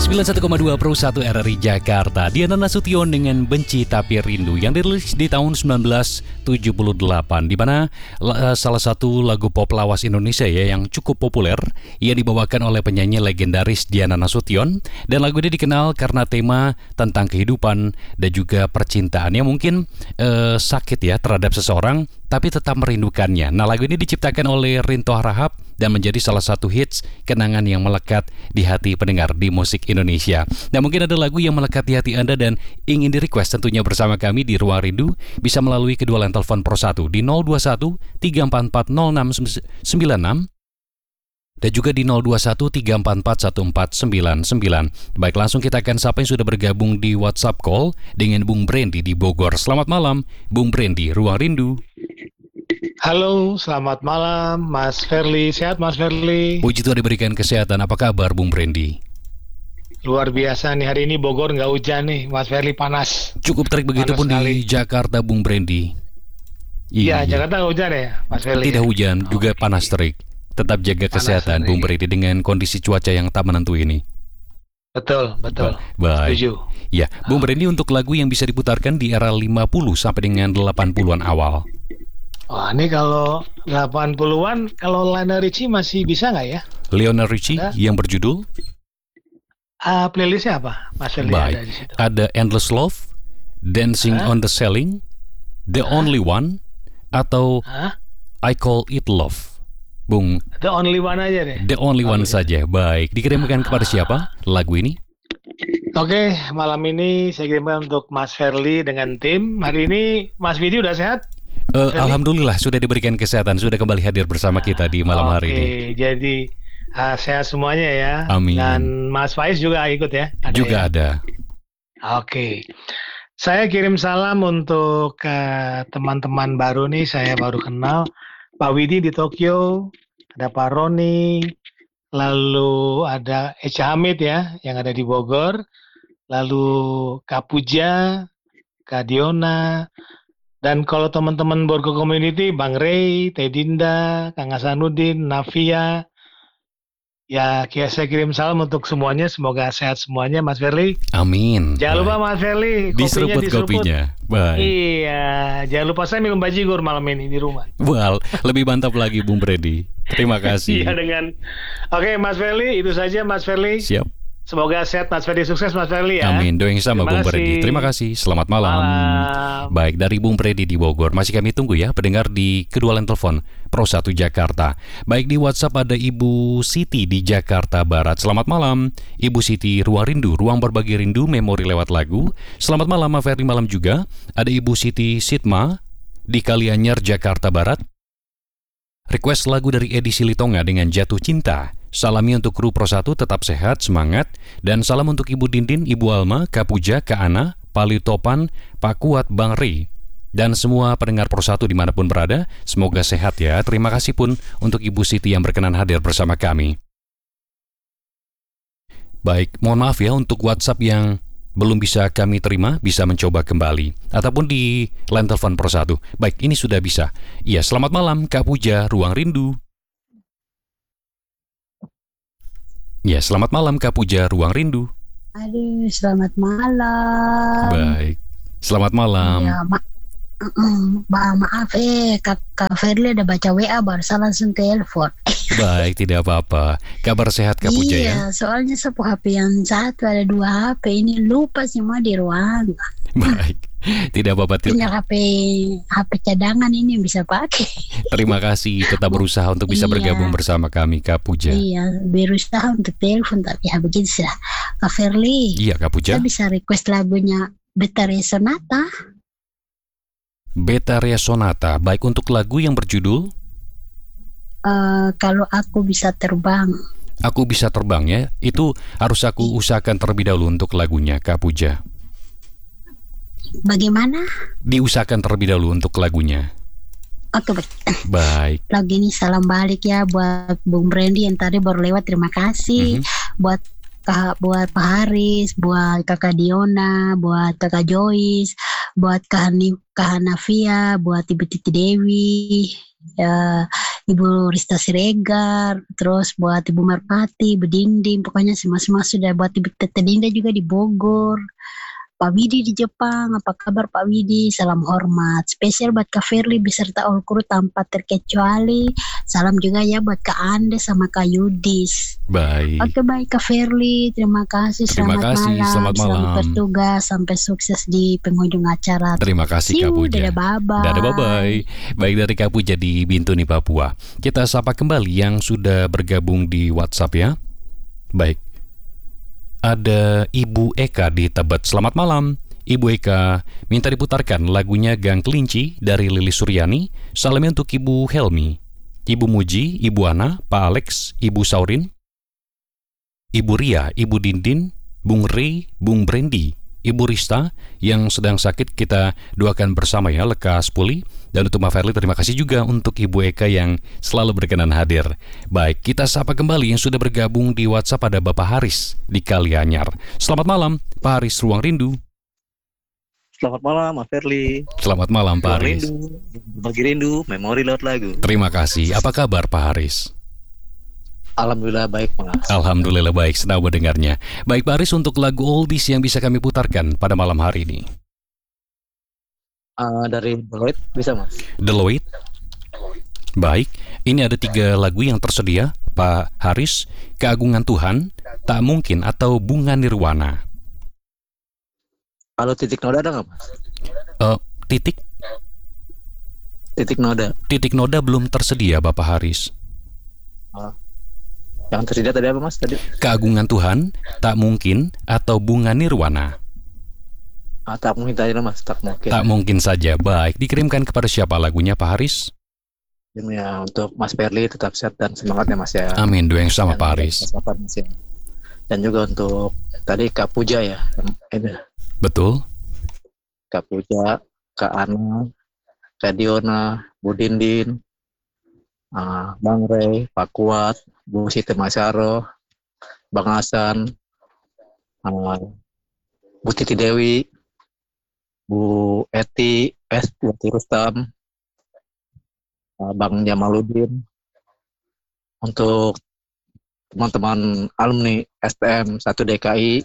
91,2 Pro 1 RRI Jakarta. Diana Nasution dengan Benci Tapi Rindu yang dirilis di tahun 1978, di mana salah satu lagu pop lawas Indonesia ya yang cukup populer yang dibawakan oleh penyanyi legendaris Diana Nasution, dan lagu ini dikenal karena tema tentang kehidupan dan juga percintaan yang mungkin sakit ya terhadap seseorang tapi tetap merindukannya. Nah, lagu ini diciptakan oleh Rinto Harahap dan menjadi salah satu hits kenangan yang melekat di hati pendengar di musik Indonesia. Nah, mungkin ada lagu yang melekat di hati Anda dan ingin di-request tentunya bersama kami di Ruang Rindu, bisa melalui kedua line telepon Pro 1 di 021 344 0696 dan juga di 021 344 1499. Baik, langsung kita akan sapa yang sudah bergabung di WhatsApp call dengan Bung Brandy di Bogor. Selamat malam, Bung Brandy, Ruang Rindu. Halo, selamat malam Mas Ferli. Sehat Mas Ferli? Puji Tuhan diberikan kesehatan. Apa kabar Bung Brandy? Luar biasa nih, hari ini Bogor nggak hujan nih Mas Ferli, panas. Cukup terik begitu pun di Jakarta Bung Brandy. Iya, Jakarta nggak hujan ya Mas Ferli? Tidak hujan, juga panas terik. Tetap jaga kesehatan Bung Brandy dengan kondisi cuaca yang tak menentu ini. Betul. Baik. Setuju. Ya, Bung Brandy, untuk lagu yang bisa diputarkan di era 50 sampai dengan 80-an awal. Wah, ini kalau 80-an, kalau Lionel Richie masih bisa nggak ya? Lionel Richie yang berjudul? Playlistnya apa Mas Ferli? Baik, ada Endless Love, Dancing on the Ceiling, The Only One, atau I Call It Love. Bung, The Only One aja deh. The Only One saja. Baik, dikirimkan kepada siapa lagu ini? Oke, malam ini saya kirimkan untuk Mas Ferli dengan tim. Hari ini Mas Vidi udah sehat? Alhamdulillah sudah diberikan kesehatan, sudah kembali hadir bersama kita di malam hari ini. Oke, jadi sehat semuanya ya. Amin. Dan Mas Faiz juga ikut ya? Ada. Oke. Saya kirim salam untuk teman-teman baru nih, saya baru kenal. Pak Widi di Tokyo, ada Pak Roni, lalu ada Echa Hamid ya, yang ada di Bogor, lalu Kak Puja, Kak Diona, dan kalau teman-teman Borgo Community, Bang Ray, Tedinda, Kang Hasanuddin, Navia, ya saya kirim salam untuk semuanya, semoga sehat semuanya Mas Ferli. Amin. Jangan lupa Mas Ferli, diseruput kopinya. Baik. Iya, jangan lupa saya minum bajigur malam ini di rumah. Well, lebih mantap lagi Bung Brandy. Terima kasih. Iya Oke, Mas Ferli, itu saja Mas Ferli. Siap. Semoga sehat Mas Ferli, sukses Mas Ferli ya. Amin, doa yang sama Bung Brandy. Terima kasih, selamat malam. Baik, dari Bung Brandy di Bogor. Masih kami tunggu ya pendengar di kedua line telepon Pro 1 Jakarta. Baik, di WhatsApp ada Ibu Siti di Jakarta Barat. Selamat malam Ibu Siti, Ruang Rindu, ruang berbagi rindu, memori lewat lagu. Selamat malam Mas Ferli, malam juga. Ada Ibu Siti Sitma di Kalianyar, Jakarta Barat. Request lagu dari Edi Silitonga dengan Jatuh Cinta. Salami untuk kru Pro 1, tetap sehat, semangat. Dan salam untuk Ibu Dindin, Ibu Alma, Kak Puja, Kak Ana, Pali Topan, Pak Kuat, Bang Ri, dan semua pendengar Pro 1 dimanapun berada. Semoga sehat ya. Terima kasih pun untuk Ibu Siti yang berkenan hadir bersama kami. Baik, mohon maaf ya untuk WhatsApp yang belum bisa kami terima, bisa mencoba kembali ataupun di line telepon Pro 1. Baik, ini sudah bisa. Iya, selamat malam Kak Puja, Ruang Rindu. Ya, selamat malam Kak Puja, Ruang Rindu. Aduh, selamat malam. Baik, selamat malam. Ya, maaf Kak Ferli ada baca WA barusan langsung telepon. Baik, tidak apa-apa. Kabar sehat Kak Puja ya? Iya, soalnya sapu HP yang satu ada 2 HP ini lupa semua di ruangan. Baik, tidak apa-apa. Punya HP cadangan ini yang bisa pakai. Terima kasih, tetap berusaha untuk bisa bergabung bersama kami Kak Puja. Iya, berusaha untuk telepon tapi ya begini sudah. Kak Ferli. Iya Kak Puja. Saya bisa request lagunya Betaria Sonata. Betaria Sonata, baik, untuk lagu yang berjudul Kalau Aku Bisa Terbang. Aku Bisa Terbang ya, itu harus aku usahakan terlebih dahulu untuk lagunya Kak Puja. Bagaimana? Diusahakan terlebih dahulu untuk lagunya. Oke, baik. Lagu ini salam balik ya buat Bung Brandy yang tadi baru lewat, terima kasih. Buat Pak Haris, buat Kakak Diona, buat Kakak Joyce, buat Kak Hanafia, buat Ibu Titi Dewi, Ibu Rista Siregar, terus buat Ibu Merpati, Ibu Dinding, pokoknya semua sudah, buat Ibu Tete Dinda juga di Bogor. Pak Widi di Jepang, apa kabar Pak Widi? Salam hormat. Spesial buat Kak Firly beserta all kru tanpa terkecuali. Salam juga ya buat Kak Andes sama Kak Yudis. Baik. Oke, baik Kak Firly, terima kasih. Terima kasih, selamat malam. Selamat bertugas, sampai sukses di penghujung acara. Terima kasih Kak Puja. Dadah bye-bye. Dadah bye-bye. Baik, dari Kak Puja di Bintuni, Papua. Kita sapa kembali yang sudah bergabung di WhatsApp ya. Baik. Ada Ibu Eka di Tebet. Selamat malam Ibu Eka, minta diputarkan lagunya Gang Kelinci dari Lilis Suryani. Salamnya untuk Ibu Helmi, Ibu Muji, Ibu Ana, Pak Alex, Ibu Saurin, Ibu Ria, Ibu Dindin, Bung Rey, Bung Brandy, Ibu Rista yang sedang sakit. Kita doakan bersama ya, lekas pulih. Dan untuk Mbak Verly, terima kasih juga untuk Ibu Eka yang selalu berkenan hadir. Baik, kita sapa kembali yang sudah bergabung di WhatsApp. Ada Bapak Haris di Kalianyar. Selamat malam Pak Haris, Ruang Rindu. Selamat malam Mas Verly. Selamat malam Pak Haris. Bagi rindu, memori lewat lagu. Terima kasih. Apa kabar Pak Haris? Alhamdulillah baik Mas. Alhamdulillah baik, senang mendengarnya. Baik Pak Haris, untuk lagu oldies yang bisa kami putarkan pada malam hari ini. Dari Deloitte bisa Mas? Deloitte. Baik, ini ada 3 lagu yang tersedia Pak Haris. Keagungan Tuhan, Tak Mungkin, atau Bunga Nirwana. Kalau titik noda ada nggak Mas? Titik Titik noda noda belum tersedia Bapak Haris. yang tersedia tadi apa Mas tadi? Keagungan Tuhan, Tak Mungkin, atau Bunga Nirwana. Tak mungkin tadi Mas, tak mungkin. Tak mungkin saja. Baik, dikirimkan kepada siapa lagunya Pak Haris? Ini ya untuk Mas Verly, tetap sehat dan semangat ya Mas ya. Amin, doa yang sama Pak Haris. Dan juga untuk tadi Kak Puja ya. Ini Betul. Kak Puja, Kak Ana, Kak Diona, Bu Dindin, Bang Rey, Pak Kuat, Bu Siti Masyaro, Bang Hasan, Bu Titi Dewi, Bu Eti, Bu Eti Rustam, Bang Jamaluddin, untuk teman-teman alumni STM 1 DKI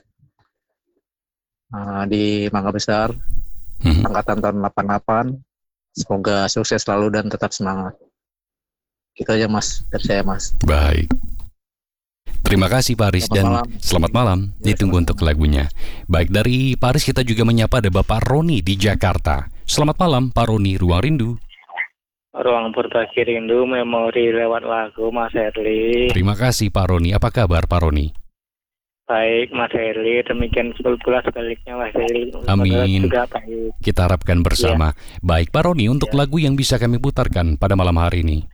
di Mangga Besar, angkatan tahun 88, semoga sukses selalu dan tetap semangat. Gitu aja Mas, dari saya Mas. Baik. Terima kasih Pak Haris dan selamat malam. Ditunggu untuk lagunya. Baik, dari Pak Haris kita juga menyapa ada Bapak Roni di Jakarta. Selamat malam Pak Roni, Ruang Rindu. Ruang berbagi rindu, memori lewat lagu Mas Herli. Terima kasih Pak Roni. Apa kabar Pak Roni? Baik Mas Herli, demikian pula sebaliknya Mas Herli. Amin. Juga baik. Kita harapkan bersama. Baik Pak Roni, untuk lagu yang bisa kami putarkan pada malam hari ini.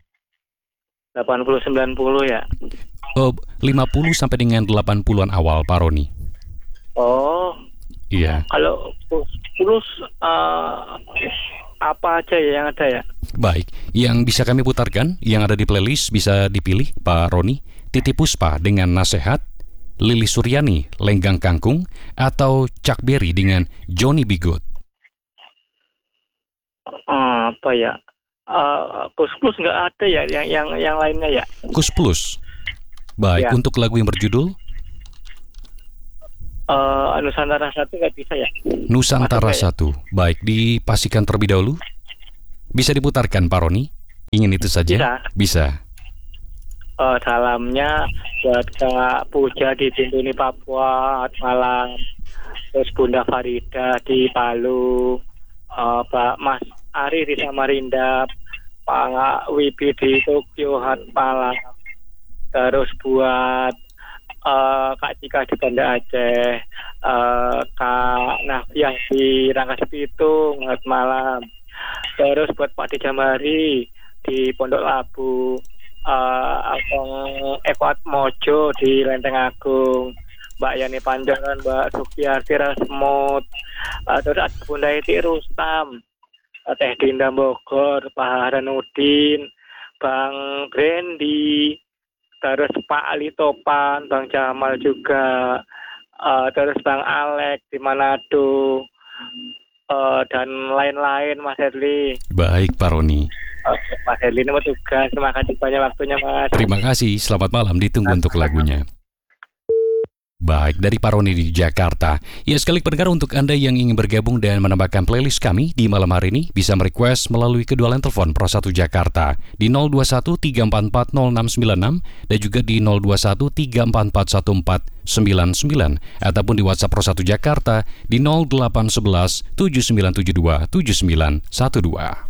80-90 ya? 50 sampai dengan 80-an awal Pak Roni. Oh. Iya. Kalau 10 apa aja ya yang ada ya? Baik, yang bisa kami putarkan, yang ada di playlist bisa dipilih Pak Roni. Titi Puspa dengan Nasehat, Lilis Suryani, Lenggang Kangkung, atau Chuck Berry dengan Johnny B. Good. Apa ya? Plus nggak ada ya yang lainnya ya? Kus Plus. Baik, Ya. untuk lagu yang berjudul Nusantara 1 nggak bisa ya? Nusantara Masuk 1. Baik, dipastikan terlebih dahulu. Bisa diputarkan Pak Roni? Ingin itu saja? Bisa. Salamnya buat Kak Puja di Bintuni Papua malam, terus Bunda Farida di Palu, Pak Mas Ari di Samarinda, Pak Wibi di Tokyo malam, terus buat Kak Cika di Banda Aceh, Kak Nafiah di Rangkas Pitung malam, terus buat Pak Dijamari di Pondok Labu, Eko Mojo di Lenteng Agung, Mbak Yani Panjangan, Mbak Sukiyarti Rasmut, terus ada Bunda Iti Rustam, Teh Dinda Bogor, Pak Haranudin, Bang Brandy, terus Pak Ali Topan, Bang Jamal juga, terus Bang Alek di Manado, dan lain-lain Mas Herli. Baik Pak Roni. Mas Herlino mau tugas. Terima kasih banyak waktunya, Mas. Terima kasih, selamat malam, ditunggu untuk lagunya. Baik, dari Pak Roni di Jakarta. Ya, sekali pendengar, untuk Anda yang ingin bergabung dan menambahkan playlist kami di malam hari ini, bisa merequest melalui kedua line telepon Pro 1 Jakarta di 0213440696 dan juga di 0213441499 ataupun di WhatsApp Pro 1 Jakarta di 0811 7972 7912.